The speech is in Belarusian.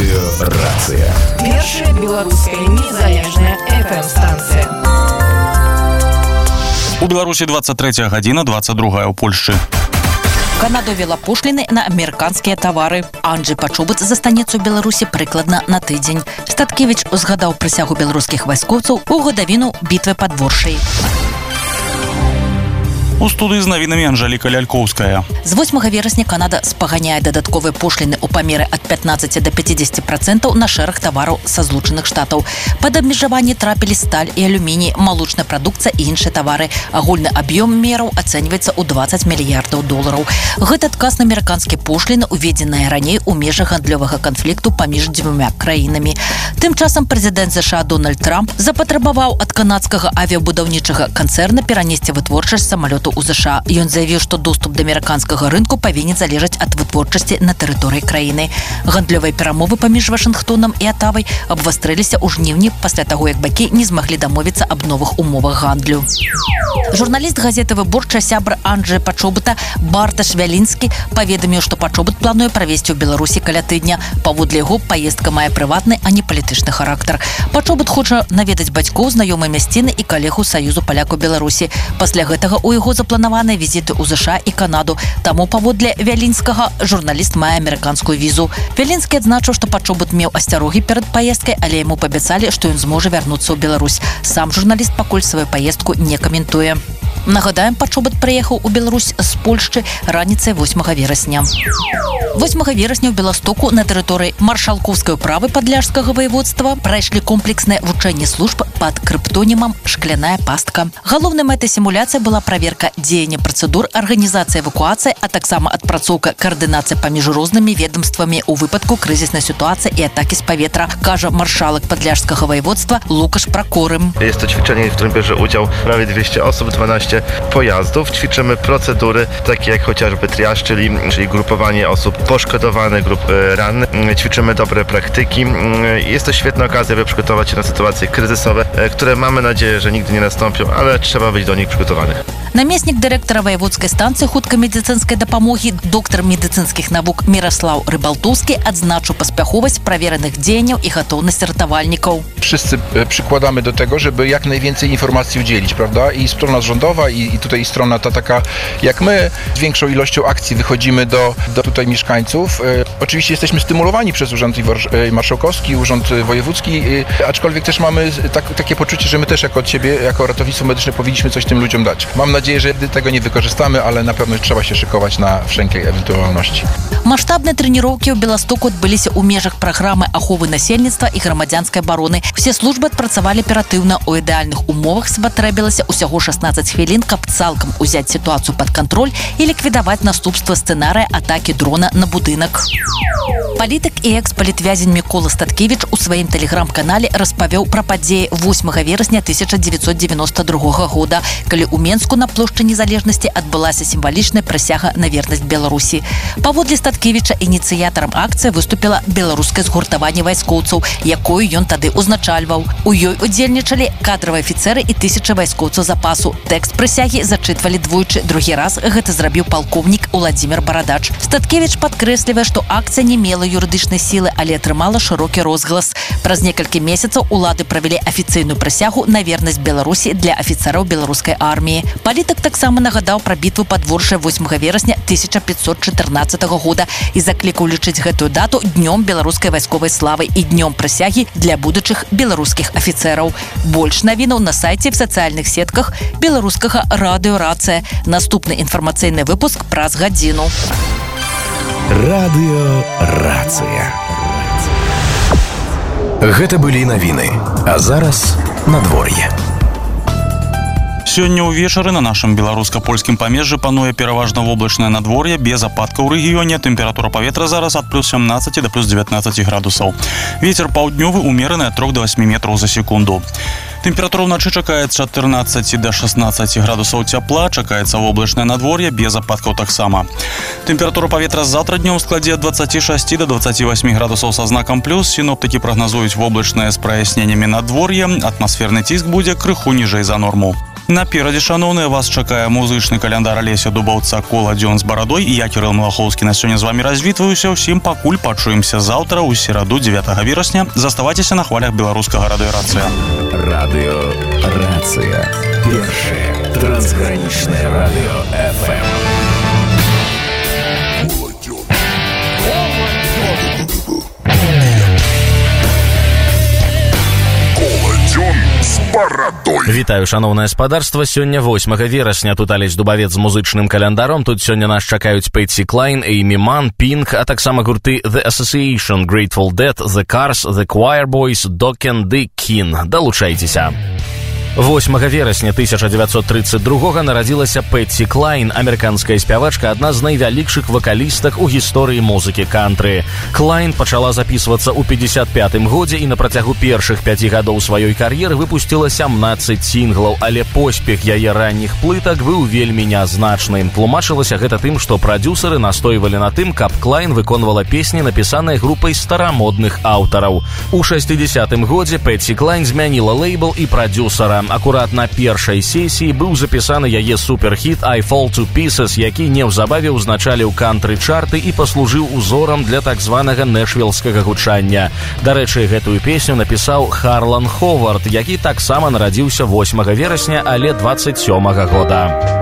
Радыёрацыя. Першая беларуская незалежная FM-станцыя. У Беларусі 23 гадзіна, 22 у Польшчы. Канада ввела пошліны на амерыканскія тавары. Анджэй Пачобут застанецца ў Беларусі прыкладна на тыдзень. Статкевіч узгадаў прысягу беларускіх вайскоўцаў у гадавіну бітвы пад Воршай. У студыі з навінамі Анжэліка Лялькоўская. З 8 верасня Канада спаганяе дадатковыя пошліны ў памеры ад 15 до 50% на шэраг тавараў са Злучаных Штатаў. Пад абмежаванне трапілі сталь і алюміній, малочная прадукцыя і іншыя тавары. Агульны аб'ём мераў ацэньваецца ў $20 мільярдаў. Гэты адказ на амерыканскія пошліны уведзеныя раней у межах гандлёвага канфлікту паміж дзвюма краінамі. Тым часам прэзідэнт США Дональд Трамп запатрабаваў ад канадскага авіабудаўнічага канцэрна перанесці вытворчасць самалётаў у США. Ён заявіў, што доступ да амерыканскага рынку павінен залежаць ад вытворчасці на тэрыторыі краіны. Гандлёвыя перамовы паміж Вашынгтонам і Атавай абвастрыліся ў жніўні пасля таго, як бакі не змаглі дамовіцца аб новых умовах гандлю. Журналіст газеты «Выборча» сябр Анджэя Пачобута Барташ Вялінскі паведаміў, што Пачобут плануе правесці ў Беларусі каля тыдня. Паводле яго, паездка мае прыватны, а не палітычны характар. Пачобут хоча наведаць бацькоў, знаёмыя мясціны і калегу Саюзу палякаў Беларусі. Пасля гэтага ў яго запланаваныя візіты ў ЗША і Канаду. Таму паводле Вялінскага журналіст мае амерыканскую візу. Вялінскі адзначыў, што Пачобут меў асцярогі перад паездкай, але яму паабяцалі, што ён зможа вярнуцца ў Беларусь. Сам журналіст пакуль сваю паездку не каментуе. Нагадаем, Пачобут прыехаў у Беларусь з Польшчы раніцай 8 верасня. 8 верасня ў Беластоку на тэрыторыі маршалкоўскай управы падляшскага ваяводства прайшлі комплекснае вучэнне служб пад крыптонімам «Шкляная пастка». Галоўнай мэтай сімуляцыі была праверка дзеяння працэдур, арганізацыя эвакуацыі, а таксама адпрацоўка каардынацыі паміж рознымі ведомствамі ў выпадку крызіснай сітуацыі і атакі з паветра, кажа маршалак падляшскага województwa Łukasz Prokurym. Jest to ćwiczenie, w którym bierze udział prawie 200 osób, 12 pojazdów. Ćwiczymy procedury takie jak chociażby triaż, czyli grupowanie osób poszkodowanych, grup rannych. Ćwiczymy dobre praktyki. Jest to świetna okazja, by przygotować się na sytuacje kryzysowe, które mamy nadzieję, że nigdy nie nastąpią, ale trzeba być do nich przygotowanych. Намеснік дырэктара ваяводскай станцыі хуткай медыцынскай дапамогі, доктар медыцынскіх навук Міраслаў Рыбалтоўскі адзначыў паспяховасць правераных дзеянняў і гатоўнасць ратавальнікаў. Wszyscy przykładamy do tego, żeby jak najwięcej informacji udzielić, prawda? I strona rządowa, i tutaj strona ta taka jak my, z większą ilością akcji wychodzimy do tutaj mieszkańców. Oczywiście jesteśmy stymulowani przez Urząd Marszałkowski, Urząd Wojewódzki, aczkolwiek też mamy takie poczucie, że my też jako od siebie, jako ratownictwo medyczne powinniśmy coś tym ludziom dać. Mam nadzieję, że tego nie wykorzystamy, ale na pewno trzeba się szykować na wszelkie ewentualności. Маштабныя трэніроўкі ў Беластоку адбыліся ў межах праграмы аховы насельніцтва і грамадзянскай абароны. Усе службы адпрацавалі аператыўна. У ідэальных умовах спатрэбілася ўсяго 16 хвілін, каб цалкам узяць сітуацыю пад кантроль і ліквідаваць наступствы сцэнарыя атакі дрона на будынак. Палітык і экс-палітвязень Мікола Статкевіч у сваім тэлеграм-канале распавёў пра падзеі 8 верасня 1992 года, калі ў Менску на плошчы Незалежнасці адбылася сімвалічная прысяга на вернасць Беларусі. Паводле Статкевіча ініцыятарам акцыі выступіла беларускае згуртаванне вайскоўцаў, якую ён тады ўзначальваў. У ёй удзельнічалі кадравыя афіцэры і 1000 вайскоўцаў запасу. Тэкст прысягі зачытвалі двойчы, другі раз гэта зрабіў палкоўнік Уладзімір Барадач. Статкевіч падкрэслівае, што акцыя не мела юрыдычнай сілы, але атрымала шырокі розгалас. Праз некалькі месяцаў улады правялі афіцыйную прысягу на вернасць Беларусі для афіцэраў беларускай арміі. Палітык таксама нагадаў пра бітву пад Воршай 8 верасня 1514 года і заклікаў лічыць гэтую дату днём беларускай вайсковай славы і днём прысягі для будучых беларускіх афіцэраў. Больш навінаў на сайце в сацыяльных сетках беларускага радыёрацыя. Наступны інфармацыйны выпуск праз гадзіну. Радыёрацыя. Гэта былі навіны. А зараз надвор'е. Сёння ўвечары на нашым беларуска-польскім памежжы пануе пераважна воблачнае надвор'е без ападкаў у рэгіёне. Тэмпература паветра зараз ад плюс 17 до плюс 19 градусаў. Вецер паўднёвы умераны ад 3 до 8 метраў за секунду. Тэмпература ўначы чакаецца ад 14 до 16 градусаў цяпла, чакаецца воблачнае надвор'е без ападкаў таксама. Тэмпература паветра заўтра днём складзе ад 26 до 28 градусаў са знакам плюс. Сіноптыкі прагназуюць воблачнае з праясненнямі надвор'е. Атмасферны ціск будзе крыху ніжэй за норму. Наперадзе, шановныя, вас чакае музычны каляндар Алеся Дубаўца «Кола дзён з барадой». Я, Кірыл Малахоўскі, на сёння з вамі развітваюся. Усім пакуль пачуемся заўтра ў сераду 9 верасня. Заставайцеся на хвалях беларускага радыёрацыя. Радыёрацыя. Першае трансгранічнае радыё FM. Вітаю, шановнае спадарства. Сёння 8 верасня. Тут Алесь Дубавец з музычным календаром. Тут сёння нас чакаюць Пэтсі Клайн, Эймі Ман, Пінк, а таксама гурты The Association, Grateful Dead, The Cars, The Choir Boys, Dokken, The Kin. Далучайцеся. 8 верасня 1932 нарадзілася Пэтсі Клайн, амерыканская спявачка, адна з найвялікшых вакалістак у гісторыі музыкі кантры. Клайн пачала записывацца ў 55-м годзе і на працягу першых 5 гадоў сваёй кар'еры выпусціла 17 сінглаў, але поспех яе ранніх плытак быў вельмі нязначным. Тлумачылася гэта тым, што прадзюсары настойвалі на тым, каб Клайн выконвала песні, напісаныя групай старамодных аўтараў. У 60-м годзе Пэтсі Клайн змяніла лейбл і прадзюсара. Акурат на першай сесіі быў запісаны яе суперхіт «I Fall to Pieces», які неўзабаве ўзначаліў кантры-чарты і паслужыў узорам для так званага нэшвілскага гучання. Дарэчы, гэтую песню напісаў Харлан Ховард, які таксама нарадзіўся 8 верасня, але 27 года.